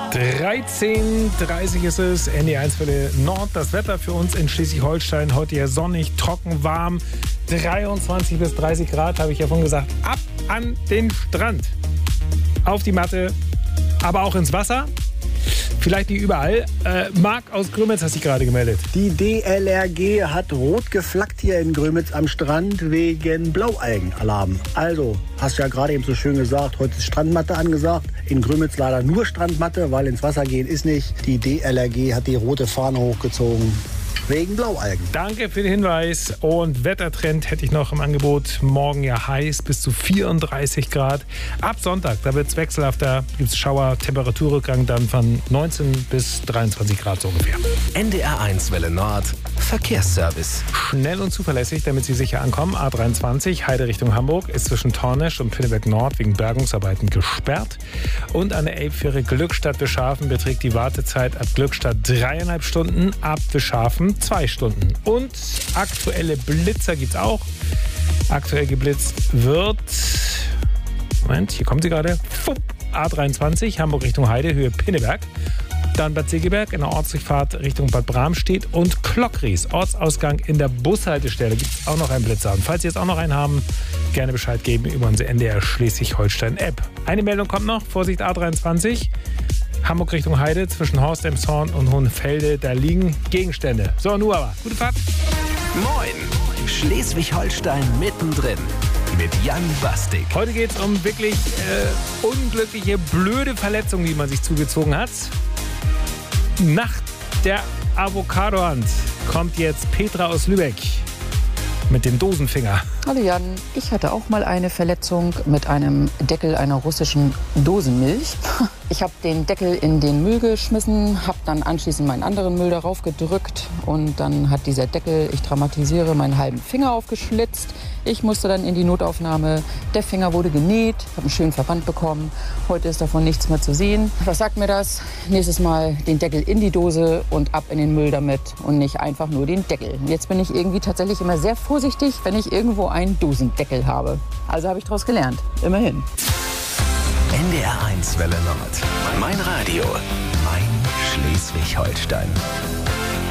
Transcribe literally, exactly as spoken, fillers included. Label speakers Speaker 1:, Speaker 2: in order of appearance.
Speaker 1: dreizehn Uhr dreißig ist es, N D eins Welle Nord. Das Wetter für uns in Schleswig-Holstein heute ja sonnig, trocken, warm. dreiundzwanzig bis dreißig Grad, habe ich ja vorhin gesagt. Ab an den Strand. Auf die Matte, aber auch ins Wasser. Vielleicht nicht überall. Äh, Marc aus Grömitz hat sich gerade gemeldet.
Speaker 2: Die D L R G hat rot geflaggt hier in Grömitz am Strand wegen Blaualgenalarm. Also, hast du ja gerade eben so schön gesagt, heute ist Strandmatte angesagt. In Grömitz leider nur Strandmatte, weil ins Wasser gehen ist nicht. Die D L R G hat die rote Fahne hochgezogen. Wegen Blaualgen.
Speaker 1: Danke für den Hinweis. Und Wettertrend hätte ich noch im Angebot. Morgen ja heiß, bis zu vierunddreißig Grad. Ab Sonntag, da wird es wechselhafter. Gibt es Schauer, Temperaturrückgang dann von neunzehn bis dreiundzwanzig Grad so ungefähr.
Speaker 3: N D R eins Welle Nord. Verkehrsservice.
Speaker 1: Schnell und zuverlässig, damit Sie sicher ankommen. A dreiundzwanzig, Heide Richtung Hamburg, ist zwischen Tornesch und Pinneberg Nord wegen Bergungsarbeiten gesperrt. Und an der Elbfähre Glückstadt-Wischhafen beträgt die Wartezeit ab Glückstadt dreieinhalb Stunden, ab Wischhafen zwei Stunden. Und aktuelle Blitzer gibt es auch. Aktuell geblitzt wird... Moment, hier kommt sie gerade. A dreiundzwanzig, Hamburg Richtung Heide, Höhe Pinneberg. Dann Bad Segeberg in der Ortsdurchfahrt Richtung Bad Bramstedt und Klockries, Ortsausgang in der Bushaltestelle. Gibt es auch noch einen Blitzer. Und falls Sie jetzt auch noch einen haben, gerne Bescheid geben über unsere N D R Schleswig-Holstein-App. Eine Meldung kommt noch. Vorsicht A dreiundzwanzig. Hamburg Richtung Heide zwischen Horst Emshorn und Hohenfelde. Da liegen Gegenstände. So, nun aber. Gute Fahrt.
Speaker 3: Moin. Schleswig-Holstein mittendrin. Mit Jan Bastik.
Speaker 1: Heute geht es um wirklich äh, unglückliche, blöde Verletzungen, die man sich zugezogen hat. Nach der Avocadohand kommt jetzt Petra aus Lübeck mit dem Dosenfinger.
Speaker 4: Hallo Jan, ich hatte auch mal eine Verletzung mit einem Deckel einer russischen Dosenmilch. Ich habe den Deckel in den Müll geschmissen, habe dann anschließend meinen anderen Müll darauf gedrückt und dann hat dieser Deckel, ich dramatisiere, meinen halben Finger aufgeschlitzt. Ich musste dann in die Notaufnahme. Der Finger wurde genäht, habe einen schönen Verband bekommen. Heute ist davon nichts mehr zu sehen. Was sagt mir das? Nächstes Mal den Deckel in die Dose und ab in den Müll damit und nicht einfach nur den Deckel. Jetzt bin ich irgendwie tatsächlich immer sehr vorsichtig, wenn ich irgendwo einen Dosendeckel habe. Also habe ich daraus gelernt. Immerhin.
Speaker 3: N D R eins Welle Nord. Mein Radio. Mein Schleswig-Holstein.